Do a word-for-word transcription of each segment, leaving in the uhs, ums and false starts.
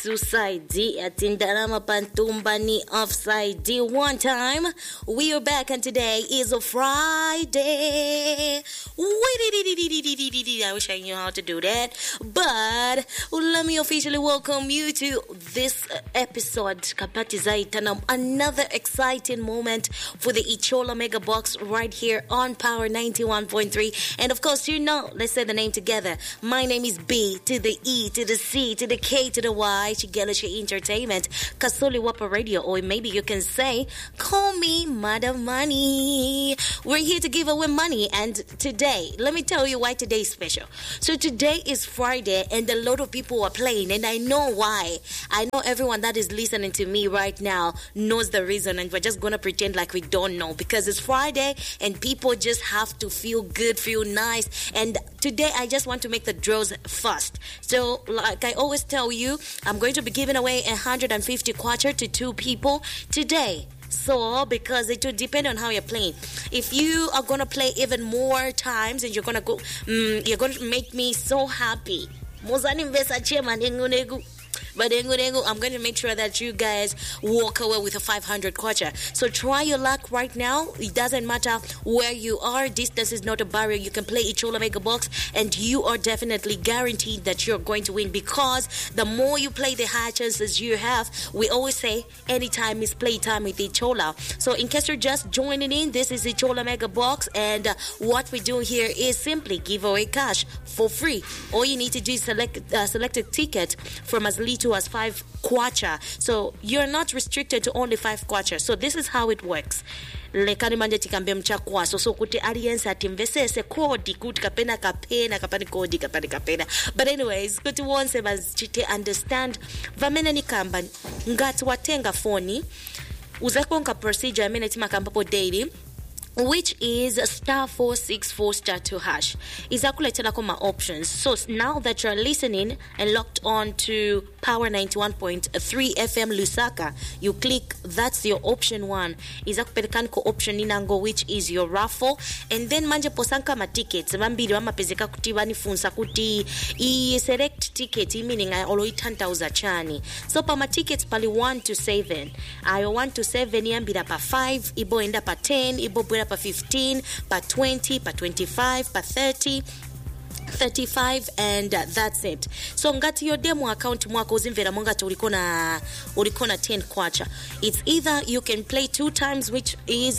Suicide at Indarama Pantumbani offside D one time. We are back and today is a Friday. I wish I knew how to do that. But let me officially welcome you to this episode. Kapati Zaitanam, another exciting moment for the Ichola Mega Box right here on Power ninety-one point three. And of course, you know, let's say the name together. My name is B to the E to the C to the K to the Y. Chigalashi Entertainment, Kasoli Wapa Radio, or maybe you can say, call me Madam Money. We're here to give away money, and today, let me tell you why today is special. So today is Friday, and a lot of people are playing, and I know why. I know everyone that is listening to me right now knows the reason, and we're just gonna pretend like we don't know, because it's Friday, and people just have to feel good, feel nice, and today I just want to make the draws fast. So, like I always tell you, I'm going to be giving away one hundred fifty kwacha to two people today. So, because it will depend on how you're playing. If you are going to play even more times and you're going to go, um, you're going to make me so happy. But I'm going to make sure that you guys walk away with a five hundred kwacha. So try your luck right now. It doesn't matter where you are. Distance is not a barrier. You can play Ichola Mega Box, and you are definitely guaranteed that you're going to win, because the more you play, the higher chances you have. We always say anytime is playtime with Ichola. So in case you're just joining in, this is Ichola Mega Box, and uh, what we do here is simply give away cash for free. All you need to do is select, uh, select a ticket from as little as five kwacha. So you're not restricted to only five kwacha. So this is how it works. Lekani manje tikambe mchakwaso so kuti audience atimvesese kodi kuti kapena kapena kapani kodi kapani kapena. But anyways, kuti wonse bazchite understand vamene nikamba ngati watenga phone uzakonka procedure amene timakambapo daily, which is star four six four star two hash. Izakuletela koma options. So now that you're listening and locked on to Power ninety-one point three F M Lusaka, you click, that's your option one. Izakupelekani ko option inango, which is your raffle. And then manje posanka ma tickets. Mambiri wama pezeka kuti bani funsa kuti I select ticket, meaning I olo itanta uzachani. So pa ma tickets pali one to seven. Ayo one to seven yambira pa five, ibo enda pa ten, ibo bwera pa fifteen, pa twenty, pa twenty-five, pa thirty, thirty-five, and uh, that's it. So ngati yo demo account mwako uzimvera mwangati ulikona ulikona ten kwacha. It's either you can play two times, which is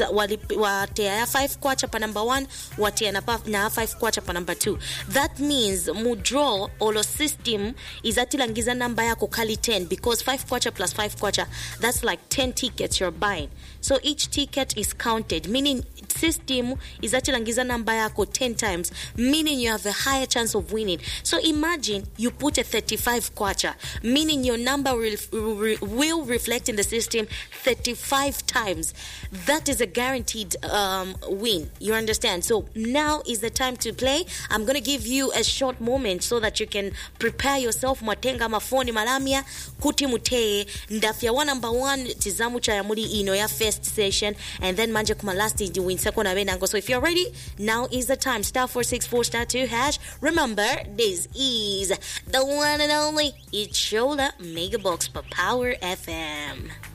watea five kwacha pa number one, watea na, na five kwacha pa number two. That means mudraw olo system is atilangiza number yako kali ten, because five kwacha plus five kwacha, that's like ten tickets you're buying. So each ticket is counted, meaning system is atilangiza number yako ten times, meaning you have a higher chance of winning. So imagine you put a thirty-five kwacha, meaning your number will, will reflect in the system thirty-five times. That is a guaranteed um, win. You understand? So now is the time to play. I'm going to give you a short moment so that you can prepare yourself. Mwatenga mafoni malamia kuti muteye ndafya wa number one tizamu cha yamuli ino ya first session, and then manje kuma last is win second abenango. So if you're ready, now is the time. Star four six four star two hash. Remember, this is the one and only Ichola Mega Box for Power F M.